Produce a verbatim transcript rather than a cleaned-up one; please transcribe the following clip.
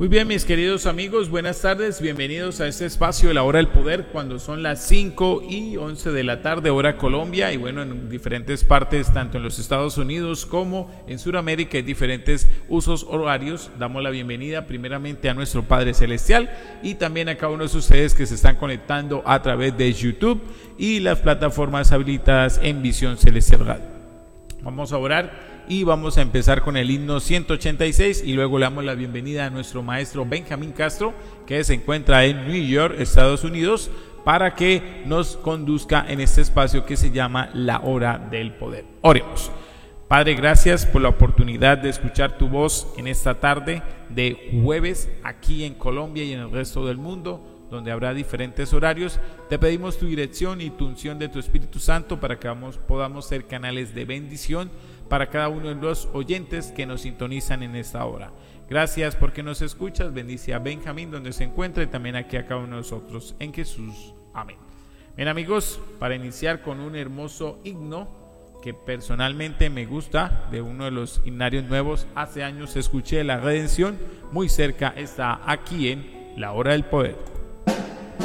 Muy bien, mis queridos amigos, buenas tardes, bienvenidos a este espacio de la Hora del Poder, cuando son las cinco y once de la tarde, hora Colombia, y bueno, en diferentes partes, tanto en los Estados Unidos como en Sudamérica, hay diferentes usos horarios. Damos la bienvenida primeramente a nuestro Padre Celestial y también a cada uno de ustedes que se están conectando a través de YouTube y las plataformas habilitadas en Visión Celestial Radio. Vamos a orar y vamos a empezar con el himno ciento ochenta y seis y luego le damos la bienvenida a nuestro maestro Benjamín Castro, que se encuentra en New York, Estados Unidos, para que nos conduzca en este espacio que se llama la Hora del Poder. Oremos. Padre, gracias por la oportunidad de escuchar tu voz en esta tarde de jueves aquí en Colombia y en el resto del mundo, donde habrá diferentes horarios. Te pedimos tu dirección y tu unción de tu Espíritu Santo para que vamos, podamos ser canales de bendición para cada uno de los oyentes que nos sintonizan en esta hora. Gracias porque nos escuchas. Bendice a Benjamín donde se encuentra y también aquí a cada uno de nosotros en Jesús. Amén. Bien, amigos, para iniciar con un hermoso himno que personalmente me gusta, de uno de los himnarios nuevos. Hace años escuché La Redención, muy cerca está aquí en La Hora del Poder.